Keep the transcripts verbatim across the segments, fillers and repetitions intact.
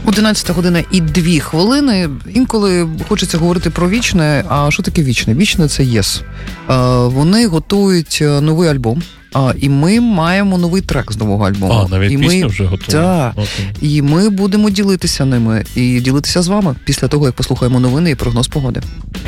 одинадцята година і дві хвилини. Інколи хочеться говорити про вічне. А що таке вічне? Вічне – це єс. Вони готують новий альбом. А, і ми маємо новий трек з нового альбому. А, навіть і пісня ми, вже готова. Так. І ми будемо ділитися ними. І ділитися з вами після того, як послухаємо новини і прогноз погоди.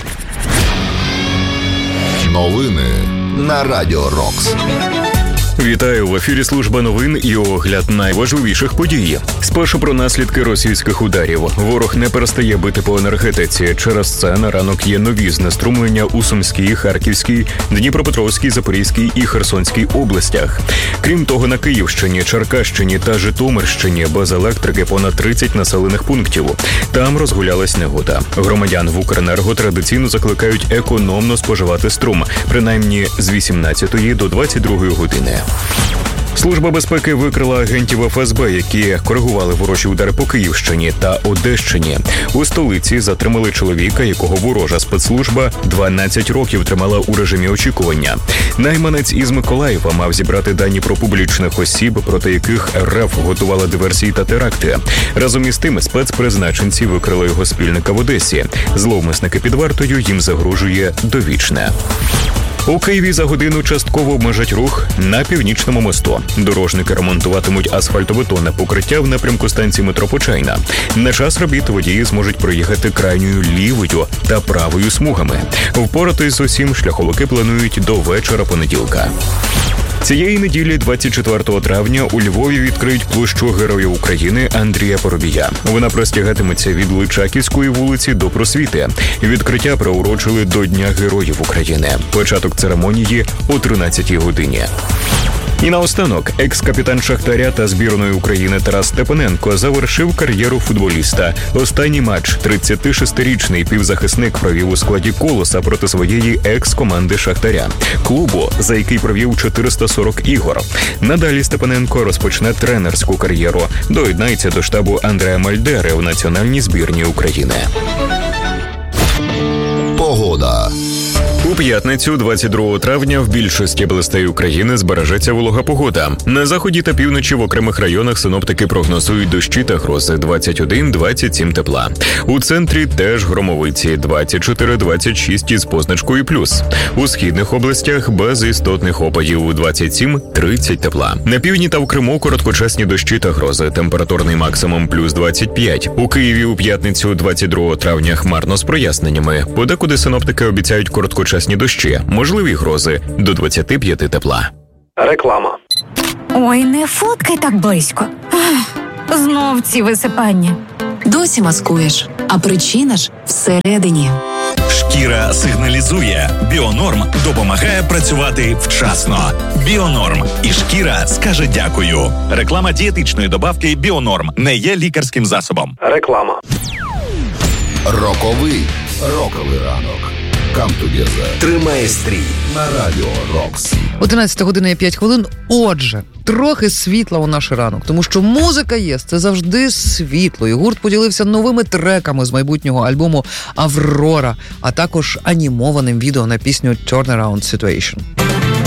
Новини на Радіо Рокс. Вітаю! В ефірі служба новин і огляд найважливіших подій. Спершу про наслідки російських ударів. Ворог не перестає бити по енергетиці. Через це на ранок є нові знеструмлення у Сумській, Харківській, Дніпропетровській, Запорізькій і Херсонській областях. Крім того, на Київщині, Черкащині та Житомирщині без електрики понад тридцять населених пунктів. Там розгулялась негода. Громадян в Укренерго традиційно закликають економно споживати струм, принаймні з вісімнадцятої до двадцять другої години. Служба безпеки викрила агентів еф ес бе, які коригували ворожі удари по Київщині та Одещині. У столиці затримали чоловіка, якого ворожа спецслужба дванадцять років тримала у режимі очікування. Найманець із Миколаєва мав зібрати дані про публічних осіб, проти яких ер еф готувала диверсії та теракти. Разом із тим спецпризначенці викрили його спільника в Одесі. Зловмисники під вартою, їм загрожує довічне. У Києві за годину частково обмежать рух на Північному мосту. Дорожники ремонтуватимуть асфальтобетонне покриття в напрямку станції метро Почайна. На час робіт водії зможуть проїхати крайньою лівою та правою смугами. Впоратись з усім шляховики планують до вечора понеділка. Цієї неділі, двадцять четвертого травня, у Львові відкриють площу Героїв України Андрія Поробія. Вона простягатиметься від Личаківської вулиці до Просвіти. Відкриття приурочили до Дня Героїв України. Початок церемонії о тринадцятій годині. І наостанок, екс-капітан Шахтаря та збірної України Тарас Степаненко завершив кар'єру футболіста. Останній матч тридцятишестирічний півзахисник провів у складі «Колоса» проти своєї екс-команди Шахтаря. Клубу, за який провів чотириста сорок ігор. Надалі Степаненко розпочне тренерську кар'єру. Доєднається до штабу Андреа Мальдери у національній збірній України. Погода. У п'ятницю, двадцять другого травня, в більшості областей України збережеться волога погода. На заході та півночі в окремих районах синоптики прогнозують дощі та грози двадцять один - двадцять сім тепла. У центрі теж громовиці двадцять чотири - двадцять шість із позначкою плюс. У східних областях без істотних опадів двадцять сім - тридцять тепла. На півдні та в Криму короткочасні дощі та грози. Температурний максимум плюс двадцять п'ять. У Києві у п'ятницю, двадцять другого травня, хмарно з проясненнями. Подекуди синоптики обіцяють короткочасні дощі, можливі грози до двадцять п'ять тепла. Реклама. Ой, не фоткай так близько. Ах, знов ці висипання. Досі маскуєш, а причина ж всередині. Шкіра сигналізує. Біонорм допомагає працювати вчасно. Біонорм. І шкіра скаже дякую. Реклама дієтичної добавки Біонорм не є лікарським засобом. Реклама. Роковий. Роковий ранок. Come together. Тримає стрій на Радіо Рокс. одинадцята година і п'ять хвилин. Отже, трохи світла у наш ранок, тому що музика є, це завжди світло. І гурт поділився новими треками з майбутнього альбому «Аврора», а також анімованим відео на пісню «Turnaround Situation».